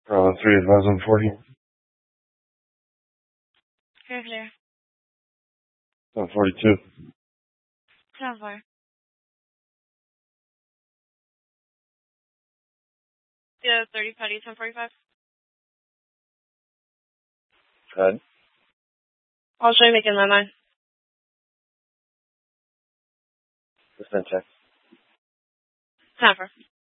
Bravo 3, advise on 40. Clear. On 42. 10-4. Yeah, 30 Petty, 1045. Go ahead. I'll show you making my mind. Just send check. 10-4.